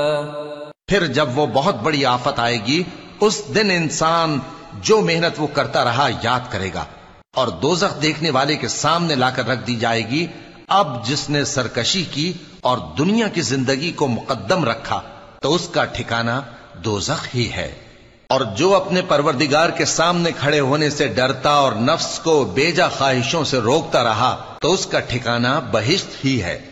फिर जब वो बहुत बड़ी आफत आएगी, उस दिन इंसान जो मेहनत वो करता रहा याद करेगा, और दोजख देखने वाले के सामने लाकर रख दी जाएगी। अब जिसने सरकशी की और दुनिया की जिंदगी को मुकद्दम रखा, तो उसका ठिकाना दोजख ही है। और जो अपने परवरदिगार के सामने खड़े होने से डरता और नफ्स को बेजा ख्वाहिशों से रोकता रहा, तो उसका ठिकाना बहिश्त ही है।